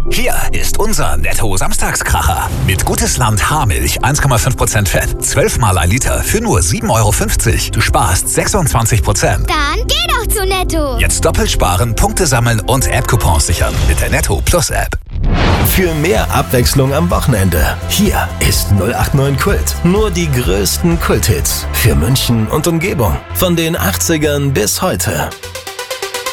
Hier ist unser Netto-Samstagskracher. Mit Gutes Land Haarmilch 1,5% Fett, 12 mal 1 Liter für nur 7,50 €. Du sparst 26%. Dann geh doch zu Netto. Jetzt doppelt sparen, Punkte sammeln und App-Coupons sichern mit der Netto Plus App. Für mehr Abwechslung am Wochenende. Hier ist 089 Kult. Nur die größten Kulthits für München und Umgebung. Von den 80ern bis heute.